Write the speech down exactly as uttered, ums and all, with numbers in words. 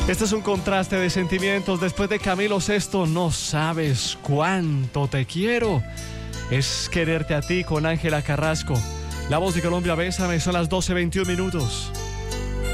Este es un contraste de sentimientos. Después de Camilo Sesto, no sabes cuánto te quiero. Es quererte a ti con Ángela Carrasco. La voz de Colombia, Bésame, son las doce veintiún minutos.